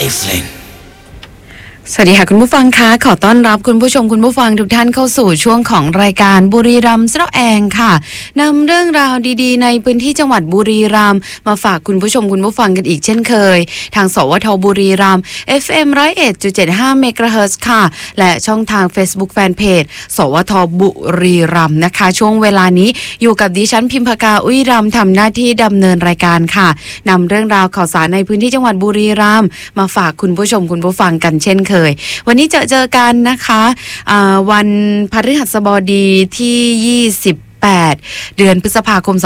Iceland สวัสดีค่ะคุณผู้ฟังคะขอต้อนรับคุณผู้ชมคุณผู้ฟังทุกท่านเข้าสู่ช่วงของรายการบุรีรัมย์เสาะแองค่ะนำเรื่องราวดีๆในพื้นที่จังหวัดบุรีรัมย์มาฝากคุณผู้ชมคุณผู้ฟังกันอีกเช่นเคยทางสวทบุรีรัมย์ FM 101.75 เมกะเฮิรตซ์ค่ะและช่องทาง Facebook Fanpage สวทบุรีรัมย์นะคะช่วงเวลานี้อยู่กับดิฉันพิมพากาอุ้ยรำทำหน้าที่ดำเนินรายการค่ะนำเรื่องราวข่าวสารในพื้นที่จังหวัดบุรีรัมย์มาฝากคุณผู้ชมคุณผู้ฟังกันเช่นเคยวันนี้เจอกันนะคะวันพฤหัสบดีที่28เดือนพฤษภาคม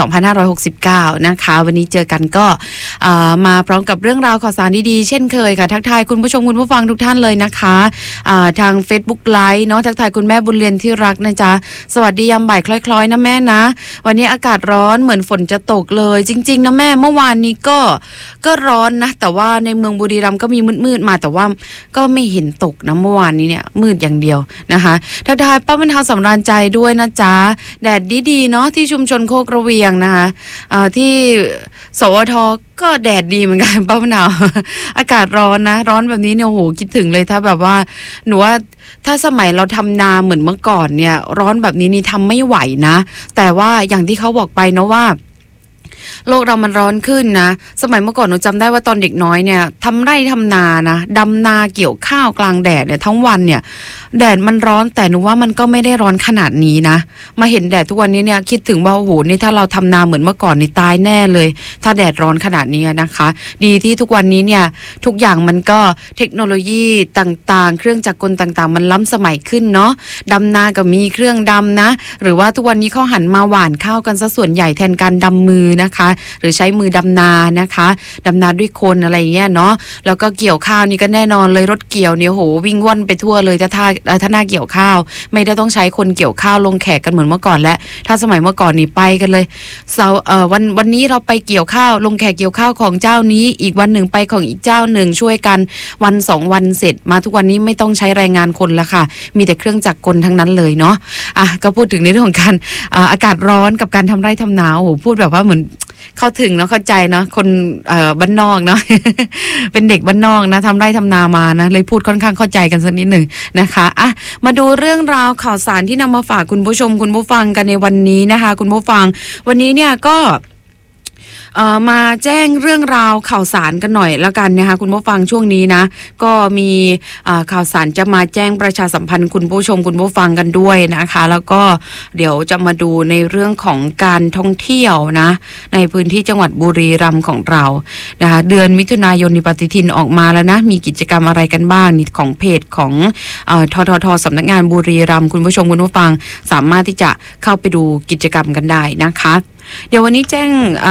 2569นะคะวันนี้เจอกันก็มาพร้อมกับเรื่องราวข่าวสารดีๆเช่นเคยค่ะทักทายคุณผู้ชมคุณผู้ฟังทุกท่านเลยนะคะทาง Facebook Live เนาะทักทายคุณแม่บุญเรียนที่รักนะจ๊ะสวัสดียามบ่ายคล้อยๆนะแม่นะวันนี้อากาศร้อนเหมือนฝนจะตกเลยจริงๆนะแม่เมื่อวานนี้ก็ร้อนนะแต่ว่าในเมืองบุรีรัมย์ก็มีมืดๆมาแต่ว่าก็ไม่เห็นตกนะเมื่อวานนี้เนี่ยมืดอย่างเดียวนะคะทักทายป้าบรรเทาสำราญใจด้วยนะจ๊ะแดดดีเนาะที่ชุมชนโคกระเวียงนะคะที่สวทก็แดดดีเหมือนกันป้าบรรเทาอากาศร้อนนะร้อนแบบนี้เนี่ยโอ้โหคิดถึงเลยถ้าแบบว่าหนูว่าถ้าสมัยเราทำนาเหมือนเมื่อก่อนเนี่ยร้อนแบบนี้นี่ทำไม่ไหวนะแต่ว่าอย่างที่เขาบอกไปนะว่าโลกเรามันร้อนขึ้นนะสมัยเมื่อก่อนหนูจำได้ว่าตอนเด็กน้อยเนี่ยทำไร่ทำนานะดำนาเกี่ยวข้าวกลางแดดเนี่ยทั้งวันเนี่ยแดดมันร้อนแต่หนูว่ามันก็ไม่ได้ร้อนขนาดนี้นะมาเห็นแดดทุกวันนี้เนี่ยคิดถึงว่าโอ้โหนี่ถ้าเราทำนาเหมือนเมื่อก่อนนี่ตายแน่เลยถ้าแดดร้อนขนาดนี้นะคะดีที่ทุกวันนี้เนี่ยทุกอย่างมันก็เทคโนโลยีต่างๆเครื่องจักรกลต่างๆมันล้ำสมัยขึ้นเนาะดำนาก็มีเครื่องดำนะหรือว่าทุกวันนี้เขาหันมาหว่านข้าวกันซะส่วนใหญ่แทนการดำมือนะคะหรือใช้มือดำนานะคะดำนาด้วยคนอะไรเงี้ยเนาะแล้วก็เกี่ยวข้าวนี่ก็แน่นอนเลยรถเกี่ยวเนี่ยโหวิ่งว่อนไปทั่วเลยถ้าหน้าเกี่ยวข้าวไม่ได้ต้องใช้คนเกี่ยวข้าวลงแขกกันเหมือนเมื่อก่อนแล้วถ้าสมัยเมื่อก่อนนี่ไปกันเลยวันนี้เราไปเกี่ยวข้าวลงแขกเกี่ยวข้าวของเจ้านี้อีกวันหนึ่งไปของอีกเจ้าหนึ่งช่วยกันวัน2วันเสร็จมาทุกวันนี้ไม่ต้องใช้แรงงานคนละค่ะมีแต่เครื่องจักรกลทั้งนั้นเลยเนาะก็พูดถึงในเรื่องของการอากาศร้อนกับการทำไร่ทำนาโอ้โหพูดแบบว่าเหมือนเข้าถึงเนาะเข้าใจเนาะคนบ้านนอกเนาะ เป็นเด็กบ้านนอกนะทำไร่ทำนามานะเลยพูดค่อนข้างเข้าใจกันสักนิดหนึ่งนะคะมาดูเรื่องราวข่าวสารที่นำมาฝากคุณผู้ชมคุณผู้ฟังกันในวันนี้นะคะคุณผู้ฟังวันนี้เนี่ยก็มาแจ้งเรื่องราวข่าวสารกันหน่อยแล้วกันนะคะคุณผู้ฟังช่วงนี้นะก็มีข่าวสารจะมาแจ้งประชาสัมพันธ์คุณผู้ชมคุณผู้ฟังกันด้วยนะคะแล้วก็เดี๋ยวจะมาดูในเรื่องของการท่องเที่ยวนะในพื้นที่จังหวัดบุรีรัมย์ของเรานะคะเดือนมิถุนายนปฏิทินออกมาแล้วนะมีกิจกรรมอะไรกันบ้างนี่ของเพจของทสำนักงานบุรีรัมย์คุณผู้ชมคุณผู้ฟังสามารถที่จะเข้าไปดูกิจกรรมกันได้นะคะเดี๋ยววันนี้แจ้ง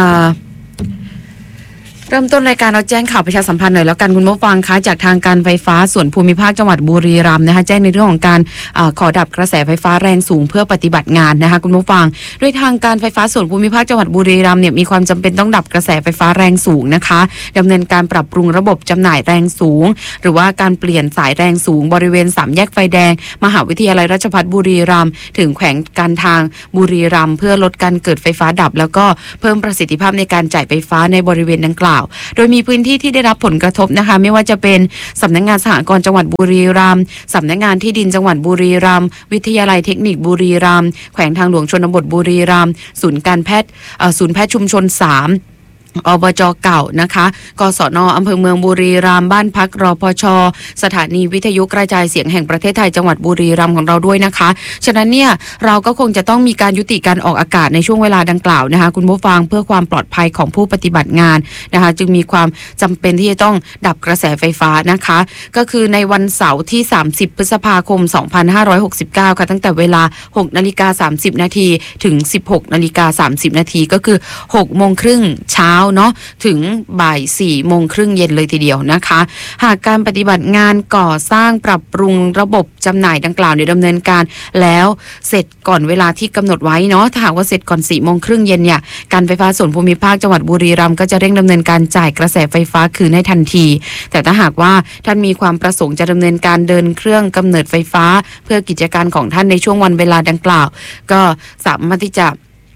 เริ่มต้นรายการเราแจ้งข่าวประชาสัมพันธ์หน่อยแล้วกันคุณผู้ฟังคะจากทางการไฟฟ้าส่วนภูมิภาคจังหวัดบุรีรัมย์นะคะแจ้งในเรื่องของการขอดับกระแสไฟฟ้าแรงสูงเพื่อปฏิบัติงานนะคะคุณผู้ฟังด้วยทางการไฟฟ้าส่วนภูมิภาคจังหวัดบุรีรัมย์เนี่ยมีความจำเป็นต้องดับกระแสไฟฟ้าแรงสูงนะคะดำเนินการปรับปรุงระบบจำหน่ายแรงสูงหรือว่าการเปลี่ยนสายแรงสูงบริเวณ3แยกไฟแดงมหาวิทยาลัยราชภัฏบุรีรัมย์ถึงแขวงการทางบุรีรัมย์เพื่อลดการเกิดไฟฟ้าดับแล้วก็เพิ่มประสิทธิภาพในการจ่ายไฟฟ้าในบริเวณดังกล่าวโดยมีพื้นที่ที่ได้รับผลกระทบนะคะไม่ว่าจะเป็นสำนักงานสหกรณ์จังหวัดบุรีรัมย์สำนักงานที่ดินจังหวัดบุรีรัมย์วิทยาลัยเทคนิคบุรีรัมย์แขวงทางหลวงชนบทบุรีรัมย์ศูนย์แพทย์ชุมชน3อบจ.เก่านะคะกศน.อำเภอเมืองบุรีรัมย์บ้านพักรพช.สถานีวิทยุกระจายเสียงแห่งประเทศไทยจังหวัดบุรีรัมย์ของเราด้วยนะคะฉะนั้นเนี่ยเราก็คงจะต้องมีการยุติการออกอากาศในช่วงเวลาดังกล่าวนะคะคุณผู้ฟังเพื่อความปลอดภัยของผู้ปฏิบัติงานนะคะจึงมีความจำเป็นที่จะต้องดับกระแสไฟฟ้านะคะก็คือในวันเสาร์ที่30พฤษภาคม2569ค่ะตั้งแต่เวลา 6:30 น.ถึง 16:30 น.ก็คือ 6:30 น.เช้าเนาะถึงบ่าย 4:30 น.เย็นเลยทีเดียวนะคะหากการปฏิบัติงานก่อสร้างปรับปรุงระบบจำหน่ายดังกล่าวในดำเนินการแล้วเสร็จก่อนเวลาที่กำหนดไว้เนาะถ้าหากว่าเสร็จก่อน 4:30 น.เย็นเนี่ยการไฟฟ้าส่วนภูมิภาคจังหวัดบุรีรัมย์ก็จะเร่งดำเนินการจ่ายกระแสไฟฟ้าคืนให้ทันทีแต่ถ้าหากว่าท่านมีความประสงค์จะดำเนินการเดินเครื่องกำเนิดไฟฟ้าเพื่อกิจการของท่านในช่วงวันเวลาดังกล่าวก็สามารถที่จะ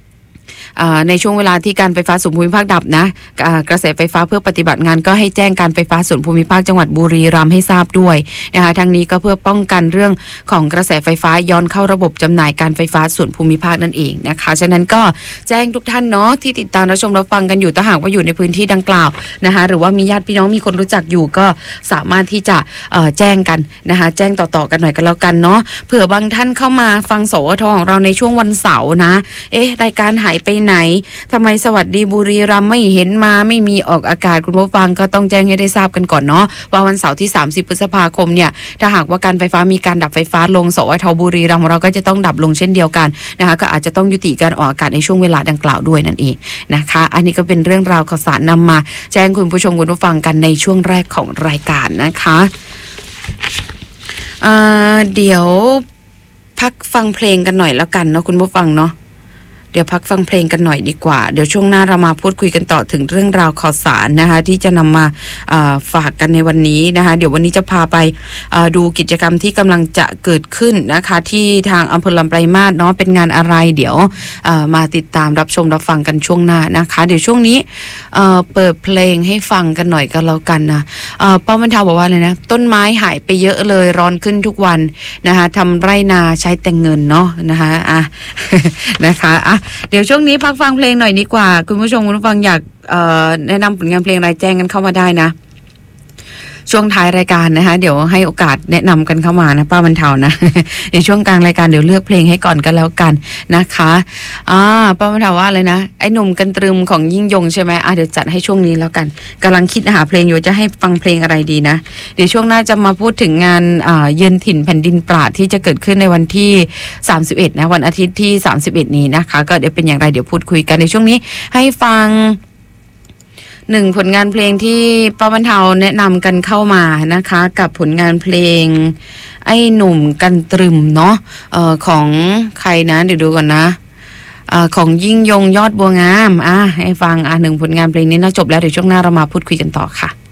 ในช่วงเวลาที่การไฟฟ้าส่วนภูมิภาคดับนะกระแสไฟฟ้าเพื่อปฏิบัติงานก็ให้แจ้งการไฟฟ้าส่วนภูมิภาคจังหวัดบุรีรัมย์ให้ทราบด้วยนะคะทั้งนี้ก็เพื่อป้องกันเรื่องของกระแสไฟฟ้าย้อนเข้าระบบจำหน่ายการไฟฟ้าส่วนภูมิภาคนั่นเองนะคะฉะนั้นก็แจ้งทุกท่านเนาะที่ติดตามรับชมรับฟังกันอยู่ถ้าหากว่าอยู่ในพื้นที่ดังกล่าวนะคะหรือว่ามีญาติพี่น้องมีคนรู้จักอยู่ก็สามารถที่จะแจ้งกันนะคะแจ้งต่อๆกันหน่อยกันแล้วกันเนาะเผื่อบางท่านเข้ามาฟังสวทของเราในช่วงวันเสาร์นะรายการหายไปไหนทำไมสวัสดีบุรีรัมย์ไม่เห็นมาไม่มีออกอากาศคุณผู้ฟังก็ต้องแจ้งให้ได้ทราบกันก่อนเนาะว่าวันเสาร์ที่30พฤษภาคมเนี่ยถ้าหากว่าการไฟฟ้ามีการดับไฟฟ้าลงสวทบุรีรัมย์เราก็จะต้องดับลงเช่นเดียวกันนะคะก็อาจจะต้องยุติการออกอากาศในช่วงเวลาดังกล่าวด้วยนั่นเองนะคะอันนี้ก็เป็นเรื่องราวข่าวสารนำมาแจ้งคุณผู้ชมคุณผู้ฟังกันในช่วงแรกของรายการนะคะเดี๋ยวพักฟังเพลงกันหน่อยแล้วกันเนาะคุณผู้ฟังเนาะเดี๋ยวพักฟังเพลงกันหน่อยดีกว่าเดี๋ยวช่วงหน้าเรามาพูดคุยกันต่อถึงเรื่องราวข่าวสารนะคะที่จะนำมาฝากกันในวันนี้นะคะเดี๋ยววันนี้จะพาไปดูกิจกรรมที่กำลังจะเกิดขึ้นนะคะที่ทางอำเภอลำปลายมาสเนาะเป็นงานอะไรเดี๋ยวมาติดตามรับชมรับฟังกันช่วงหน้านะคะเดี๋ยวช่วงนี้เปิดเพลงให้ฟังกันหน่อยก็แล้วกันนะป้าบรรเทาบอกว่าเลยนะต้นไม้หายไปเยอะเลยร้อนขึ้นทุกวันนะคะทำไร่นาใช้แต่เงินเนาะนะคะนะคะเดี๋ยวช่วงนี้พักฟังเพลงหน่อยดีกว่าคุณผู้ชมคุณผู้ฟังอยากแนะนำผลงานเพลงอะไรแจ้งกันเข้ามาได้นะช่วงท้ายรายการนะคะเดี๋ยวให้โอกาสแนะนำกันเข้ามานะป้าบรรเทานะ ในช่วงกลางรายการเดี๋ยวเลือกเพลงให้ก่อนกันแล้วกันนะคะป้าบรรเทาว่าเลยนะไอ้หนุ่มกันตรึมของยิ่งยงใช่ไหมเดี๋ยวจัดให้ช่วงนี้แล้วกันกำลังคิดหาเพลงอยู่จะให้ฟังเพลงอะไรดีนะเดี๋ยวช่วงหน้าจะมาพูดถึงงานเยือนถิ่นแผ่นดินปราดที่จะเกิดขึ้นในวันที่31นะวันอาทิตย์ที่31นี้นะคะก็เดี๋ยวเป็นอย่างไรเดี๋ยวพูดคุยกันในช่วงนี้ให้ฟังหนึ่งผลงานเพลงที่ป้าบรรเทาแนะนำกันเข้ามานะคะกับผลงานเพลงไอ้หนุ่มกันตรึมเนาะของใครนะเดี๋ยวดูก่อนนะของยิ่งยงยอดบัวงามให้ฟังหนึ่งผลงานเพลงนี้นะจบแล้วเดี๋ยวช่วงหน้าเรามาพูดคุยกันต่อค่ะ